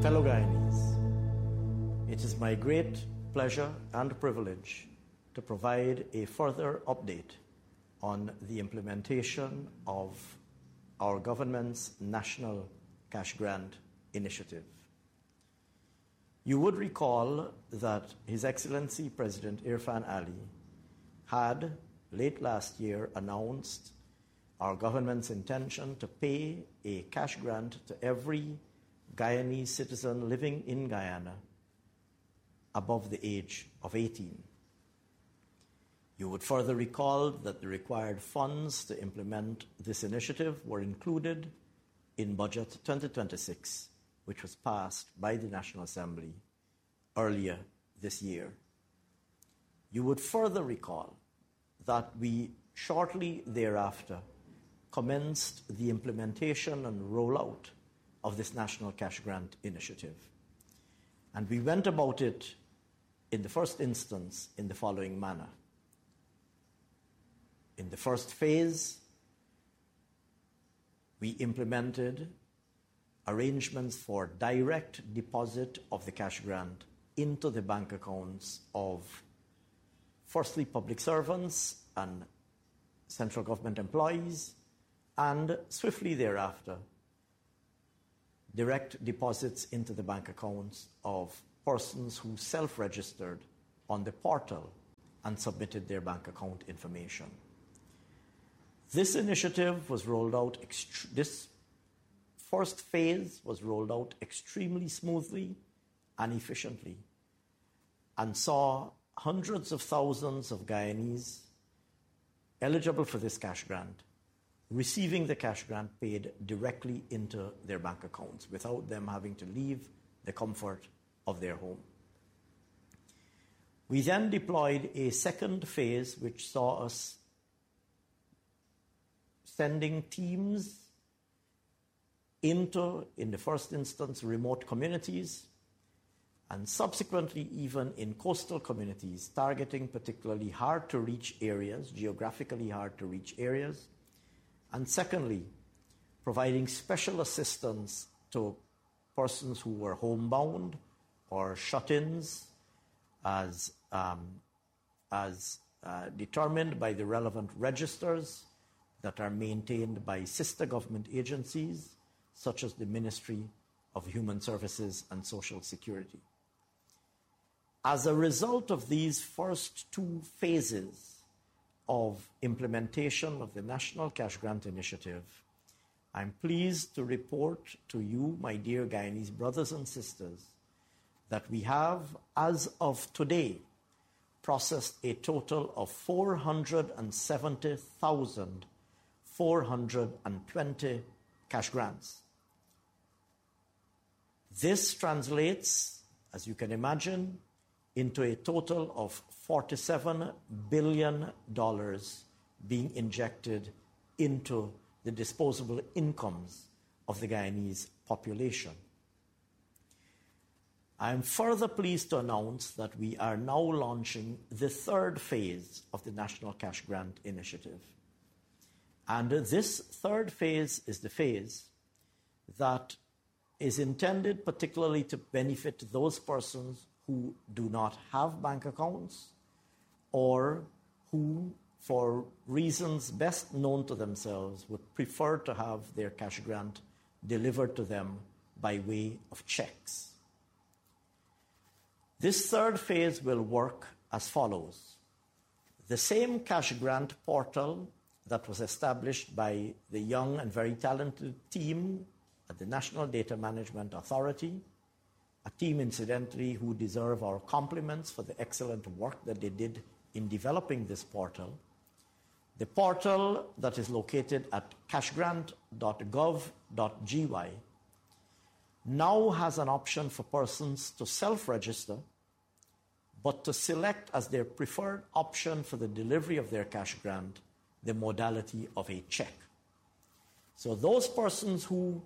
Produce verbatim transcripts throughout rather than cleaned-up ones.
Fellow Guyanese, it is my great pleasure and privilege to provide a further update on the implementation of our government's National Cash Grant Initiative. You would recall that His Excellency President Irfan Ali had late last year announced our government's intention to pay a cash grant to every Guyanese citizen living in Guyana above the age of eighteen. You would further recall that the required funds to implement this initiative were included in Budget twenty twenty-six, which was passed by the National Assembly earlier this year. You would further recall that we shortly thereafter commenced the implementation and rollout of this National Cash Grant Initiative. And we went about it in the first instance in the following manner. In the first phase, we implemented arrangements for direct deposit of the cash grant into the bank accounts of, firstly, public servants and central government employees, and swiftly thereafter, direct deposits into the bank accounts of persons who self-registered on the portal and submitted their bank account information. This initiative was rolled out, ext- this first phase was rolled out extremely smoothly and efficiently, and saw hundreds of thousands of Guyanese eligible for this cash grant receiving the cash grant paid directly into their bank accounts without them having to leave the comfort of their home. We then deployed a second phase which saw us sending teams into, in the first instance, remote communities, and subsequently even in coastal communities, targeting particularly hard-to-reach areas, geographically hard-to-reach areas, and secondly, providing special assistance to persons who were homebound or shut-ins as, um, as uh, determined by the relevant registers that are maintained by sister government agencies such as the Ministry of Human Services and Social Security. As a result of these first two phases of implementation of the National Cash Grant Initiative, I'm pleased to report to you, my dear Guyanese brothers and sisters, that we have, as of today, processed a total of four hundred seventy thousand four hundred twenty cash grants. This translates, as you can imagine, into a total of forty-seven billion dollars being injected into the disposable incomes of the Guyanese population. I am further pleased to announce that we are now launching the third phase of the National Cash Grant Initiative. And this third phase is the phase that is intended particularly to benefit those persons who do not have bank accounts or who, for reasons best known to themselves, would prefer to have their cash grant delivered to them by way of checks. This third phase will work as follows. The same cash grant portal that was established by the young and very talented team at the National Data Management Authority, a team, incidentally, who deserve our compliments for the excellent work that they did in developing this portal. The portal that is located at cash grant dot gov dot g y now has an option for persons to self-register, but to select as their preferred option for the delivery of their cash grant the modality of a check. So those persons who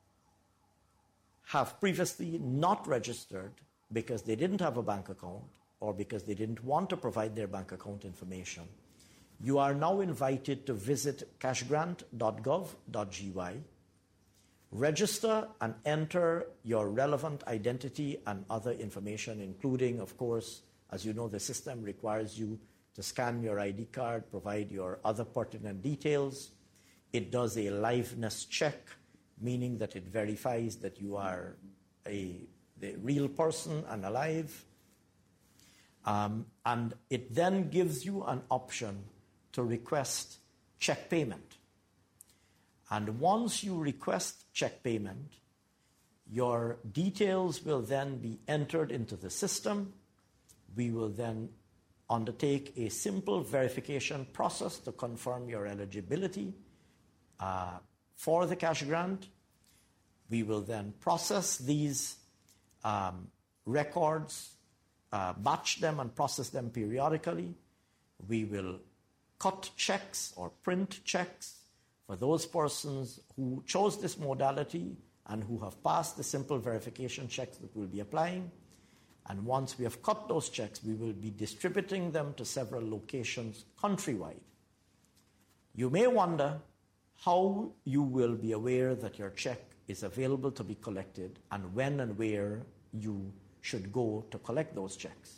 have previously not registered because they didn't have a bank account or because they didn't want to provide their bank account information, you are now invited to visit cash grant dot gov dot g y, register and enter your relevant identity and other information, including, of course, as you know, the system requires you to scan your I D card, provide your other pertinent details. It does a liveness check, meaning that it verifies that you are a the real person and alive. Um, and it then gives you an option to request check payment. And once you request check payment, your details will then be entered into the system. We will then undertake a simple verification process to confirm your eligibility uh, for the cash grant. We will then process these um, records, uh, batch them and process them periodically. We will cut checks or print checks for those persons who chose this modality and who have passed the simple verification checks that we'll be applying. And once we have cut those checks, we will be distributing them to several locations countrywide. You may wonder how you will be aware that your check is available to be collected and when and where you should go to collect those checks.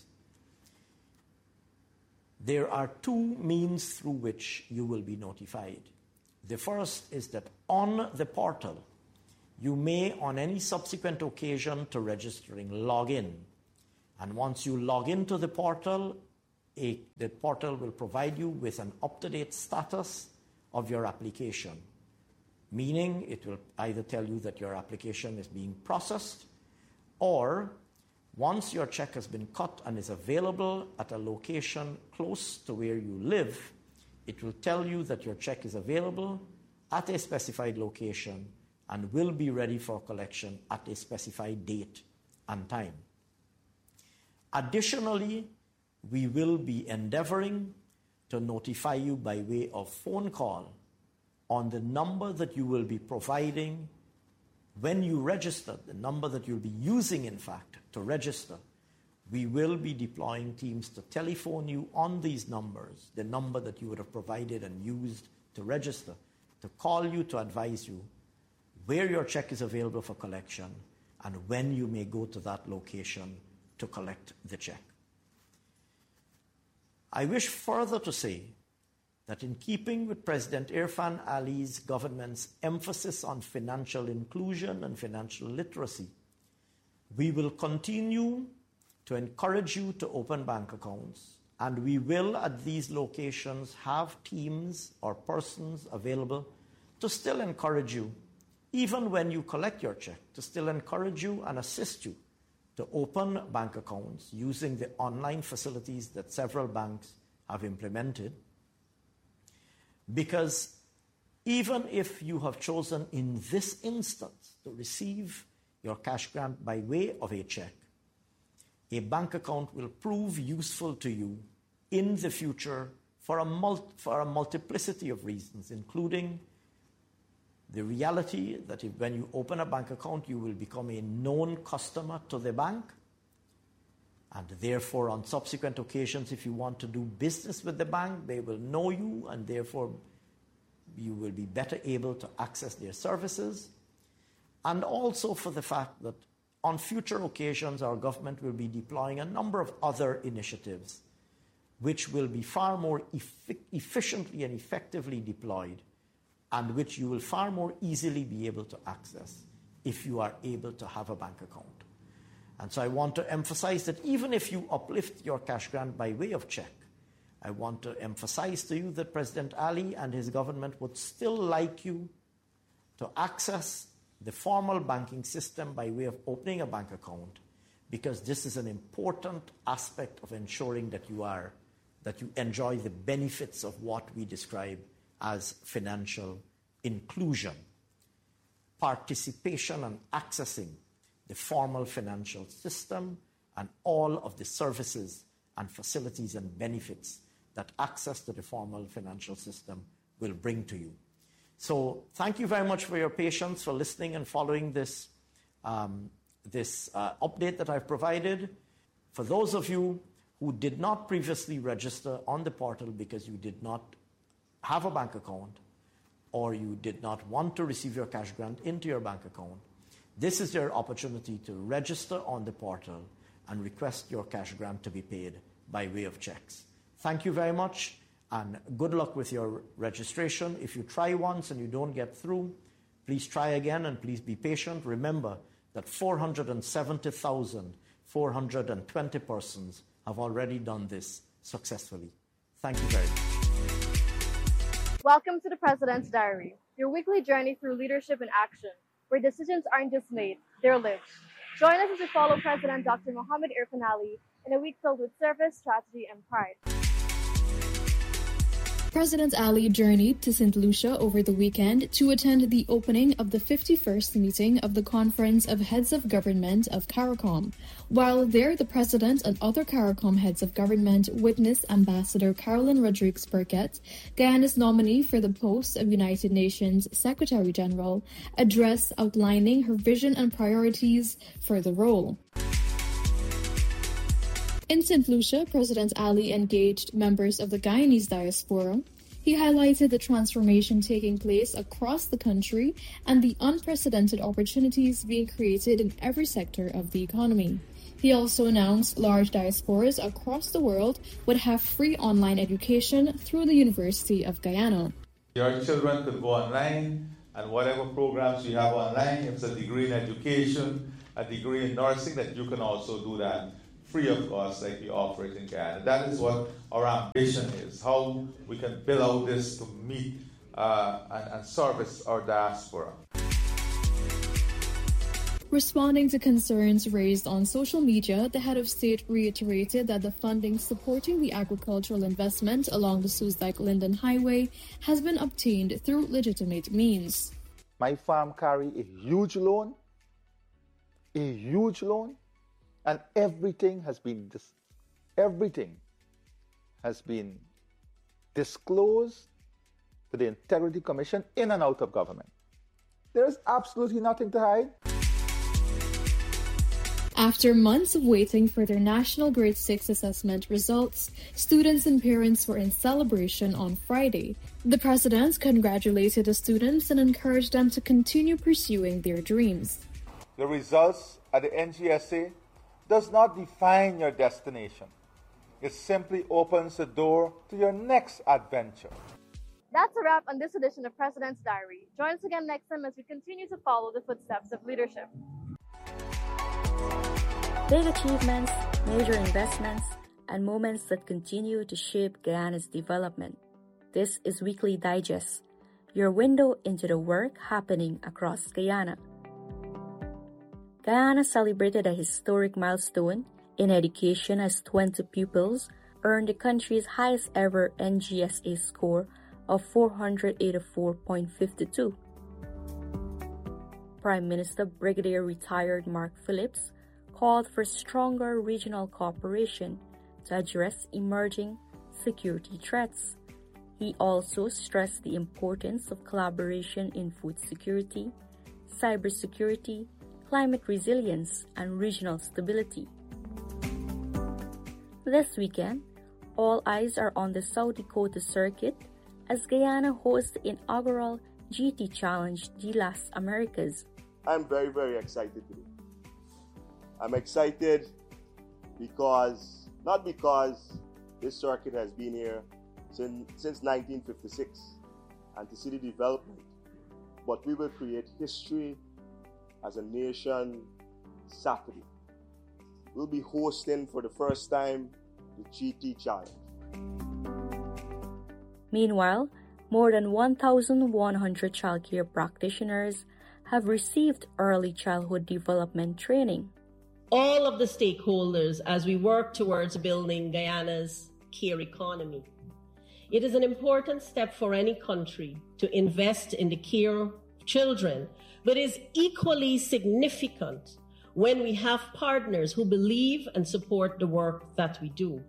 There are two means through which you will be notified. The first is that on the portal, you may, on any subsequent occasion to registering, log in. And once you log into the portal, a, the portal will provide you with an up-to-date status of your application, meaning it will either tell you that your application is being processed, or once your check has been cut and is available at a location close to where you live, it will tell you that your check is available at a specified location and will be ready for collection at a specified date and time. Additionally, we will be endeavoring to notify you by way of phone call on the number that you will be providing when you register, the number that you'll be using, in fact, to register. We will be deploying teams to telephone you on these numbers, the number that you would have provided and used to register, to call you to advise you where your check is available for collection and when you may go to that location to collect the check. I wish further to say that in keeping with President Irfan Ali's government's emphasis on financial inclusion and financial literacy, we will continue to encourage you to open bank accounts, and we will at these locations have teams or persons available to still encourage you, even when you collect your check, to still encourage you and assist you to open bank accounts using the online facilities that several banks have implemented. Because even if you have chosen in this instance to receive your cash grant by way of a check, a bank account will prove useful to you in the future for a, mul- for a multiplicity of reasons, including the reality that if, when you open a bank account, you will become a known customer to the bank. And therefore, on subsequent occasions, if you want to do business with the bank, they will know you, and therefore you will be better able to access their services. And also for the fact that on future occasions, our government will be deploying a number of other initiatives which will be far more eff- efficiently and effectively deployed, and which you will far more easily be able to access if you are able to have a bank account. And so I want to emphasize that even if you uplift your cash grant by way of check, I want to emphasize to you that President Ali and his government would still like you to access the formal banking system by way of opening a bank account, because this is an important aspect of ensuring that you are, that you enjoy the benefits of what we describe as financial inclusion, participation and accessing the formal financial system and all of the services and facilities and benefits that access to the formal financial system will bring to you. So thank you very much for your patience, for listening and following this, um, this uh, update that I've provided. For those of you who did not previously register on the portal because you did not have a bank account, or you did not want to receive your cash grant into your bank account, this is your opportunity to register on the portal and request your cash grant to be paid by way of checks. Thank you very much, and good luck with your registration. If you try once and you don't get through, please try again and please be patient. Remember that four hundred seventy thousand four hundred twenty persons have already done this successfully. Thank you very much. Welcome to the President's Diary, your weekly journey through leadership in action, where decisions aren't just made, they're lived. Join us as we follow President Doctor Mohamed Irfaan Ali in a week filled with service, strategy, and pride. President Ali journeyed to Saint Lucia over the weekend to attend the opening of the fifty-first meeting of the Conference of Heads of Government of CARICOM. While there, the President and other CARICOM heads of government witnessed Ambassador Caroline Rodriguez-Burkett, Guyana's nominee for the post of United Nations Secretary General, address outlining her vision and priorities for the role. In Saint Lucia, President Ali engaged members of the Guyanese diaspora. He highlighted the transformation taking place across the country and the unprecedented opportunities being created in every sector of the economy. He also announced large diasporas across the world would have free online education through the University of Guyana. Your children could go online, and whatever programs you have online, if it's a degree in education, a degree in nursing, that you can also do that free of cost, like we operate in Guyana. That is what our ambition is, how we can build out this to meet uh, and, and service our diaspora. Responding to concerns raised on social media, the head of state reiterated that the funding supporting the agricultural investment along the Soesdijk-Linden Highway has been obtained through legitimate means. My farm carry a huge loan, a huge loan, and everything has been dis- everything has been disclosed to the Integrity Commission in and out of government. There is absolutely nothing to hide. After months of waiting for their National Grade six assessment results, students and parents were in celebration on Friday. The president congratulated the students and encouraged them to continue pursuing their dreams. The results at the N G S A does not define your destination. It simply opens the door to your next adventure. That's a wrap on this edition of President's Diary. Join us again next time as we continue to follow the footsteps of leadership. Big achievements, major investments, and moments that continue to shape Guyana's development. This is Weekly Digest, your window into the work happening across Guyana. Guyana celebrated a historic milestone in education as twenty pupils earned the country's highest ever N G S A score of four hundred eighty-four point five two. Prime Minister Brigadier Retired Mark Phillips called for stronger regional cooperation to address emerging security threats. He also stressed the importance of collaboration in food security, cybersecurity, climate resilience, and regional stability. This weekend, all eyes are on the South Dakota circuit as Guyana hosts the inaugural G T Challenge D L A S Americas. I'm very, very excited today. I'm excited because, not because this circuit has been here since, since nineteen fifty-six and to see the development, but we will create history as a nation Saturday. We'll be hosting for the first time the G T Challenge. Meanwhile, more than one thousand one hundred childcare practitioners have received early childhood development training. All of the stakeholders as we work towards building Guyana's care economy. It is an important step for any country to invest in the care of children, but is equally significant when we have partners who believe and support the work that we do.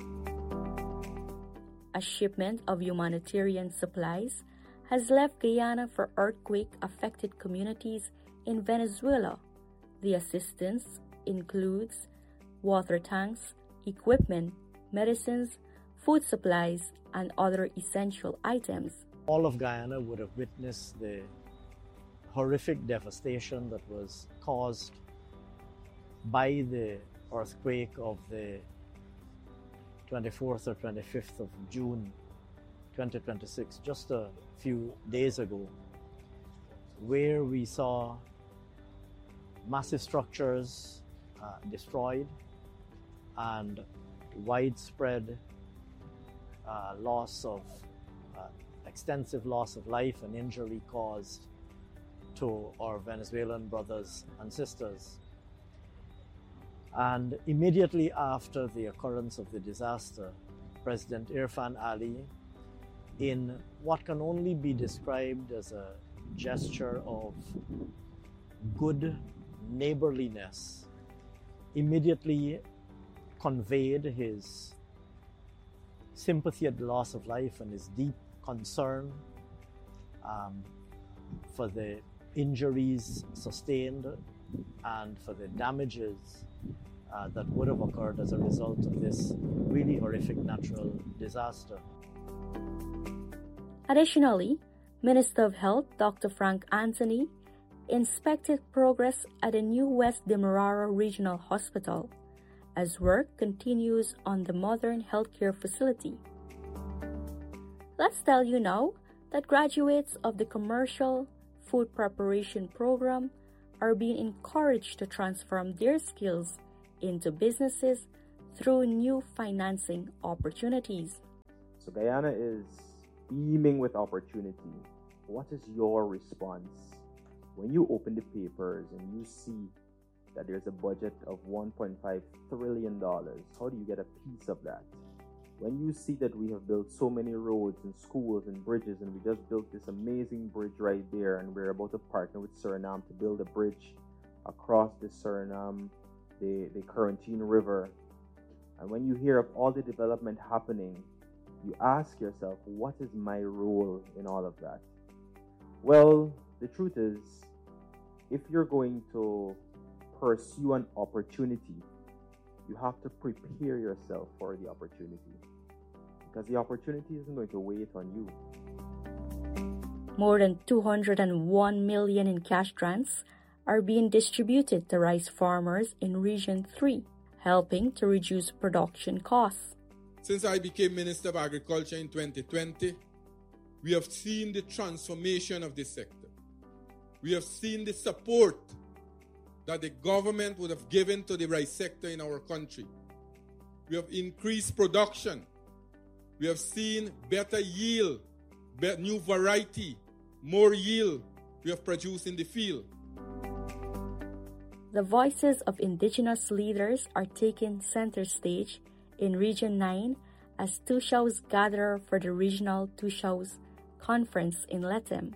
A shipment of humanitarian supplies has left Guyana for earthquake-affected communities in Venezuela. The assistance includes water tanks, equipment, medicines, food supplies, and other essential items. all of Guyana would have witnessed the horrific devastation that was caused by the earthquake of the twenty-fourth or twenty-fifth of June twenty twenty-six, just a few days ago, where we saw massive structures uh, destroyed and widespread uh, loss of, uh, extensive loss of life and injury caused to our Venezuelan brothers and sisters. And immediately after the occurrence of the disaster, President Irfan Ali, in what can only be described as a gesture of good neighborliness, immediately conveyed his sympathy at the loss of life and his deep concern um, for the injuries sustained and for the damages uh, that would have occurred as a result of this really horrific natural disaster. Additionally, Minister of Health Doctor Frank Anthony inspected progress at the new West Demerara Regional Hospital as work continues on the modern healthcare facility. Let's tell you now that graduates of the Commercial Food Preparation Program are being encouraged to transform their skills into businesses through new financing opportunities. So Guyana is beaming with opportunity. What is your response when you open the papers and you see that there's a budget of one point five trillion dollars? How do you get a piece of that? When you see that we have built so many roads and schools and bridges, and we just built this amazing bridge right there, and we're about to partner with Suriname to build a bridge across the Suriname, the, the Quarantine River. And when you hear of all the development happening, you ask yourself, what is my role in all of that? Well, the truth is, if you're going to pursue an opportunity, you have to prepare yourself for the opportunity, because the opportunity isn't going to wait on you. More than two hundred one million in cash grants are being distributed to rice farmers in Region three, helping to reduce production costs. Since I became Minister of Agriculture in twenty twenty, we have seen the transformation of this sector. We have seen the support that the government would have given to the rice sector in our country. We have increased production. We have seen better yield, better new variety, more yield we have produced in the field. The voices of indigenous leaders are taking center stage in Region nine as Tushaus gather for the regional Tushaus conference in Lethem.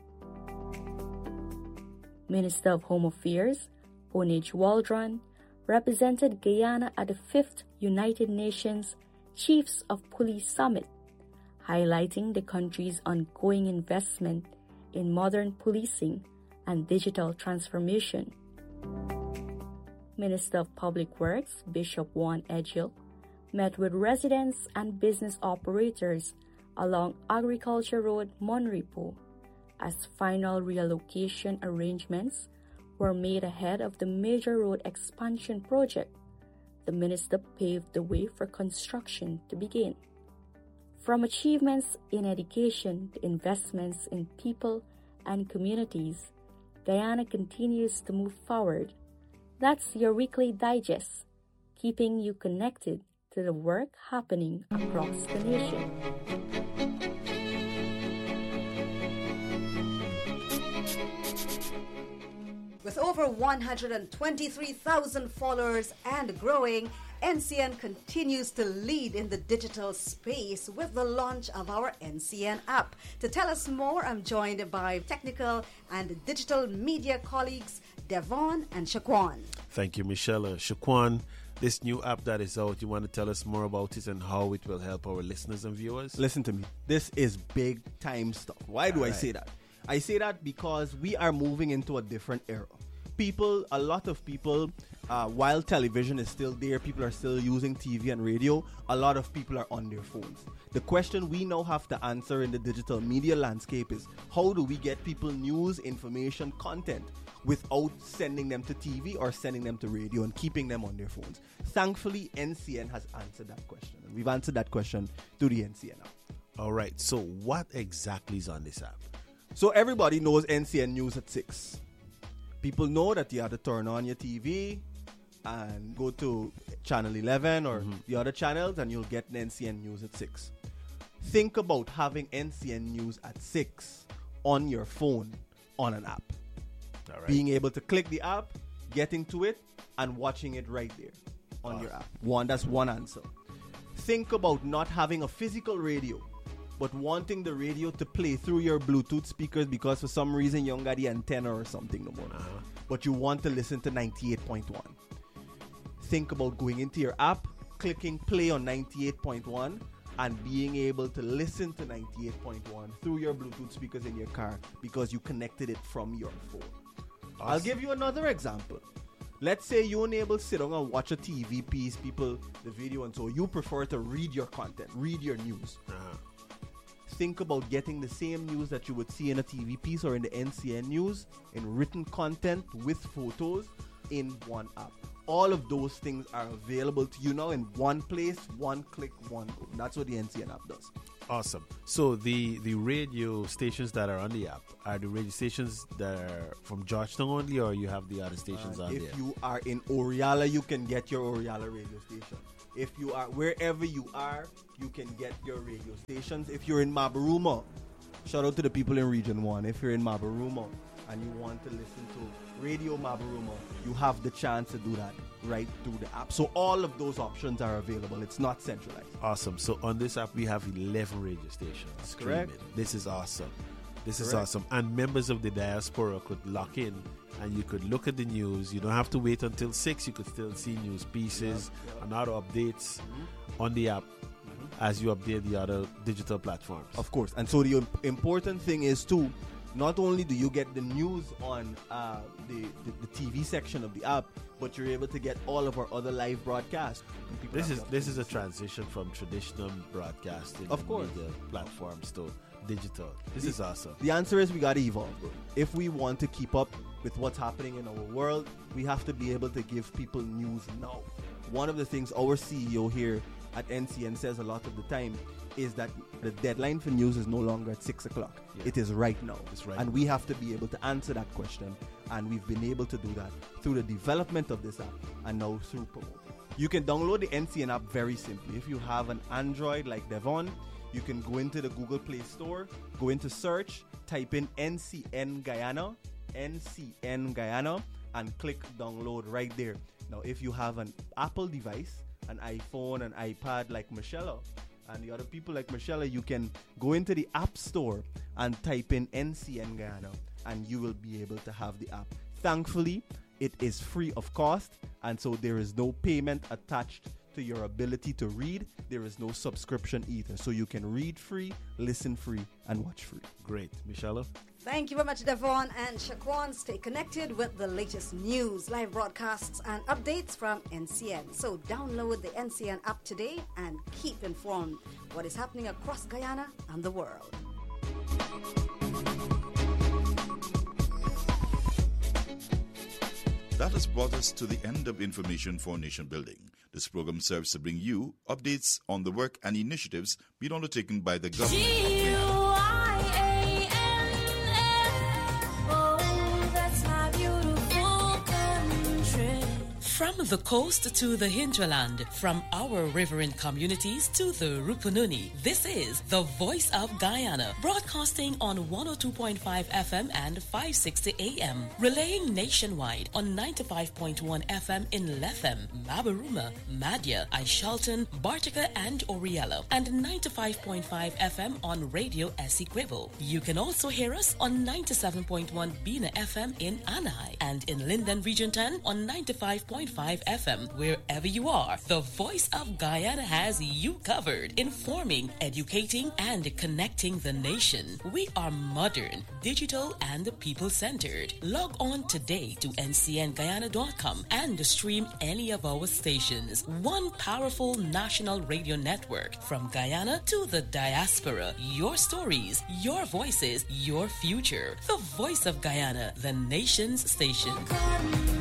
Minister of Home Affairs, Onage Waldron, represented Guyana at the fifth United Nations Chiefs of Police Summit, highlighting the country's ongoing investment in modern policing and digital transformation. Minister of Public Works, Bishop Juan Edgil, met with residents and business operators along Agriculture Road, Monrepo, as final reallocation arrangements were made ahead of the major road expansion project. The minister paved the way for construction to begin. From achievements in education to investments in people and communities, Guyana continues to move forward. That's your weekly digest, keeping you connected to the work happening across the nation. With over one hundred twenty-three thousand followers and growing, N C N continues to lead in the digital space with the launch of our N C N app. To tell us more, I'm joined by technical and digital media colleagues Devon and Shaquan. Thank you, Michelle. Uh, Shaquan, this new app that is out, you want to tell us more about it and how it will help our listeners and viewers? Listen to me. This is big time stuff. Why do All I right. say that? I say that because we are moving into a different era. people, a lot of people, uh, while television is still there, people are still using T V and radio, a lot of people are on their phones. The question we now have to answer in the digital media landscape is, how do we get people news, information, content without sending them to T V or sending them to radio and keeping them on their phones? Thankfully, N C N has answered that question. And we've answered that question through the N C N app. All right. So what exactly is on this app? So everybody knows N C N News at six. People know that you have to turn on your T V and go to channel eleven or mm-hmm. the other channels, and you'll get N C N News at six. Think about having N C N News at six on your phone on an app. All right. Being able to click the app, getting to it, and watching it right there on awesome. your app. One, that's one answer. Think about not having a physical radio, but wanting the radio to play through your Bluetooth speakers because for some reason you don't got the antenna or something no more. Uh-huh. But you want to listen to ninety-eight point one. Think about going into your app, clicking play on ninety-eight point one, and being able to listen to ninety-eight point one through your Bluetooth speakers in your car because you connected it from your phone. Awesome. I'll give you another example. Let's say you're unable to sit down and watch a T V piece, people, the video, and so you prefer to read your content, read your news. Uh-huh. Think about getting the same news that you would see in a T V piece or in the N C N News in written content with photos in one app. All of those things are available to you now in one place, one click, one go. That's what the N C N app does. Awesome. So the, the radio stations that are on the app, are the radio stations that are from Georgetown only, or you have the other stations uh, on if there? If you are in Oriala, you can get your Oriala radio station. If you are, wherever you are, you can get your radio stations. If you're in Mabaruma, shout out to the people in Region one. If you're in Mabaruma and you want to listen to Radio Mabaruma, you have the chance to do that right through the app. So all of those options are available. It's not centralized. Awesome. So on this app, we have eleven radio stations. That's correct. This is awesome. This correct. is awesome. And members of the diaspora could lock in and you could look at the news. You don't have to wait until six. You could still see news pieces yep, yep. and other updates mm-hmm. on the app mm-hmm. as you update the other digital platforms. Of course. And so the imp- important thing is too, not only do you get the news on uh, the, the, the T V section of the app, but you're able to get all of our other live broadcasts. This is this is a transition from traditional broadcasting of course. media platforms to digital. This the, is awesome. The answer is we got to evolve, bro. If we want to keep up with what's happening in our world, we have to be able to give people news now. One of the things our C E O here at N C N says a lot of the time is that the deadline for news is no longer at six o'clock. Yeah. It is right now. It's right and now. we have to be able to answer that question. And we've been able to do that through the development of this app and now through promoting. You can download the N C N app very simply. If you have an Android like Devon, you can go into the Google Play Store, go into search, type in N C N Guyana, N C N Guyana, and click download right there. Now, if you have an Apple device, an iPhone, an iPad like Michelle, and the other people like Michelle, you can go into the App Store and type in N C N Guyana, and you will be able to have the app. Thankfully, it is free of cost, and so there is no payment attached to your ability to read. There is no subscription either. So you can read free, listen free, and watch free. Great. Michelle? Thank you very much, Devon and Shaquan. Stay connected with the latest news, live broadcasts, and updates from N C N. So download the N C N app today and keep informed what is happening across Guyana and the world. That has brought us to the end of Information for Nation Building. This program serves to bring you updates on the work and initiatives being undertaken by the government of Guyana. From the coast to the hinterland, from our riverine communities to the Rupununi, this is the Voice of Guyana, broadcasting on one oh two point five F M and five sixty A M, relaying nationwide on ninety-five point one F M in Lethem, Mabaruma, Madya, Aishalton, Bartica, and Oriella, and ninety-five point five F M on Radio Essequibo. You can also hear us on ninety-seven point one Bina F M in Anai, and in Linden Region ten on ninety-five point point five F M. Wherever you are, the Voice of Guyana has you covered, informing, educating, and connecting the nation. We are modern, digital, and people-centered. Log on today to N C N Guyana dot com and stream any of our stations. One powerful national radio network from Guyana to the diaspora. Your stories, your voices, your future. The Voice of Guyana, the nation's station.